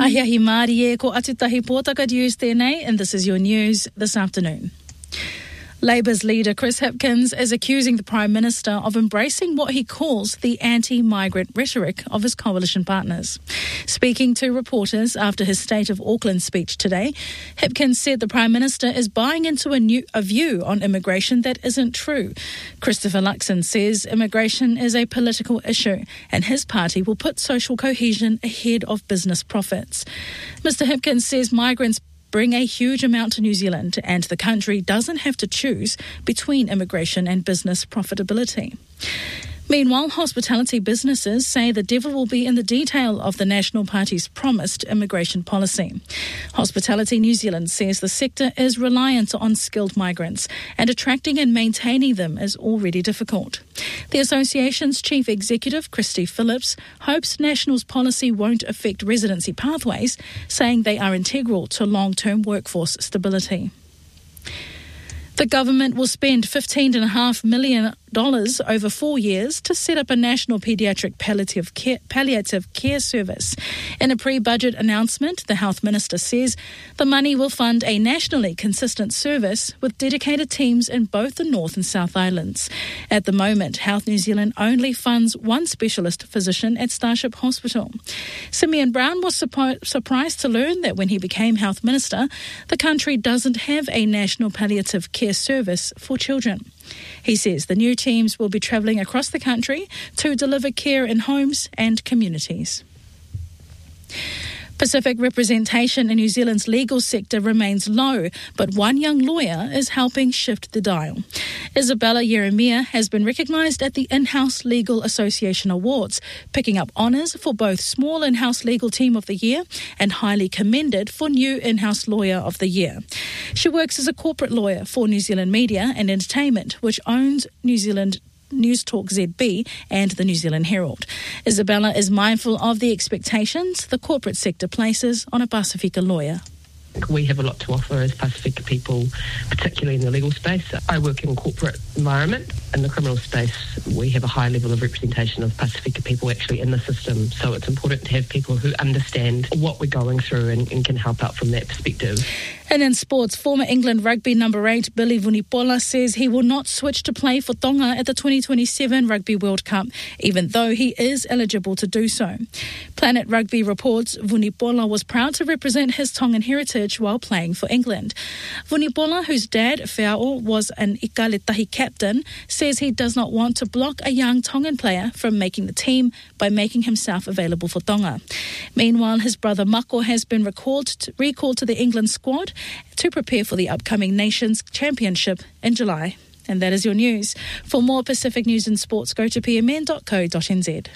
Ahiahi Māori e ko Atutahi Pōtaka News tēnei, and this is your news this afternoon. Labour's leader Chris Hipkins is accusing the Prime Minister of embracing what he calls the anti-migrant rhetoric of his coalition partners. Speaking to reporters after his State of Auckland speech today, Hipkins said the Prime Minister is buying into a view on immigration that isn't true. Christopher Luxon says immigration is a political issue and his party will put social cohesion ahead of business profits. Mr Hipkins says migrants bring a huge amount to New Zealand and the country doesn't have to choose between immigration and business profitability. Meanwhile, hospitality businesses say the devil will be in the detail of the National Party's promised immigration policy. Hospitality New Zealand says the sector is reliant on skilled migrants and attracting and maintaining them is already difficult. The association's chief executive, Christy Phillips, hopes National's policy won't affect residency pathways, saying they are integral to long-term workforce stability. The government will spend $15.5 million over 4 years to set up a national paediatric palliative care service. In a pre-budget announcement, the Health Minister says the money will fund a nationally consistent service with dedicated teams in both the North and South Islands. At the moment, Health New Zealand only funds one specialist physician at Starship Hospital. Simeon Brown was surprised to learn that when he became Health Minister, the country doesn't have a national palliative care service for children. He says the new teams will be travelling across the country to deliver care in homes and communities. Pacific representation in New Zealand's legal sector remains low, but one young lawyer is helping shift the dial. Isabella Jeremiah has been recognised at the In-House Legal Association Awards, picking up honours for both Small In-House Legal Team of the Year and highly commended for New In-House Lawyer of the Year. She works as a corporate lawyer for New Zealand Media and Entertainment, which owns New Zealand News Talk ZB and the New Zealand Herald. Isabella is mindful of the expectations the corporate sector places on a Pasifika lawyer. We have a lot to offer as Pasifika people, particularly in the legal space. I work in a corporate environment. In the criminal space, we have a high level of representation of Pasifika people actually in the system. So it's important to have people who understand what we're going through and can help out from that perspective. And in sports, former England rugby number 8 Billy Vunipola says he will not switch to play for Tonga at the 2027 Rugby World Cup, even though he is eligible to do so. Planet Rugby reports Vunipola was proud to represent his Tongan heritage while playing for England. Vunipola, whose dad, Feao, was an Ikaletahi captain, says he does not want to block a young Tongan player from making the team by making himself available for Tonga. Meanwhile, his brother Mako has been recalled to the England squad to prepare for the upcoming Nations Championship in July. And that is your news. For more Pacific news and sports, go to pmn.co.nz.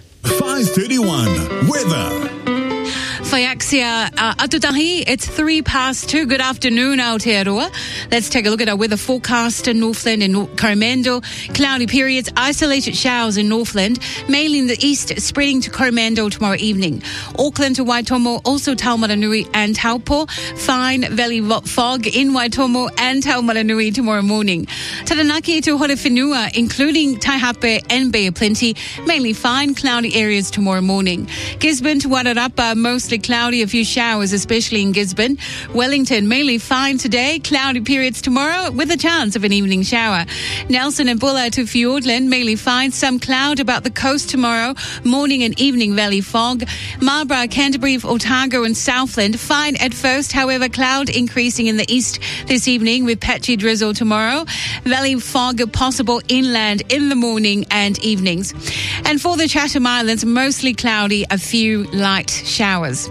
5:31 weather. Whaiaksia Atutahi, it's 2:03. Good afternoon, Aotearoa. Let's take a look at our weather forecast in Northland and Coromandel. Cloudy periods, isolated showers in Northland, mainly in the east, spreading to Coromandel tomorrow evening. Auckland to Waitomo, also Taumaranui and Taupo. Fine valley fog in Waitomo and Taumaranui tomorrow morning. Taranaki to Horewhenua, including Taihape and Bay of Plenty, mainly fine, cloudy areas tomorrow morning. Gisborne to Wairarapa, mostly cloudy, a few showers, especially in Gisborne. Wellington, mainly fine today, cloudy periods tomorrow with a chance of an evening shower. Nelson and Bulla to Fiordland, mainly fine, some cloud about the coast tomorrow, morning and evening valley fog. Marlborough, Canterbury, Otago and Southland, fine at first, however, cloud increasing in the east this evening with patchy drizzle tomorrow. Valley fog possible inland in the morning and evenings. And for the Chatham Islands, mostly cloudy, a few light showers.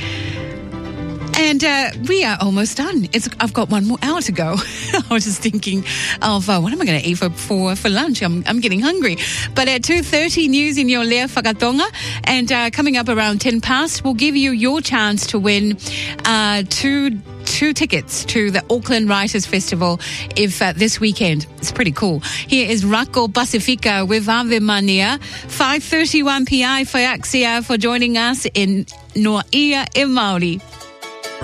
And we are almost done. I've got 1 more hour to go. I was just thinking of what am I going to eat for lunch? I'm getting hungry. But at 2:30, news in your Lea Whakatonga. And coming up around 10 past, we'll give you your chance to win two tickets to the Auckland Writers Festival this weekend. It's pretty cool. Here is Rako Pasifika with Ave Mania. 5:31 PI Whaiaksia for joining us in Noa Ia e Māori.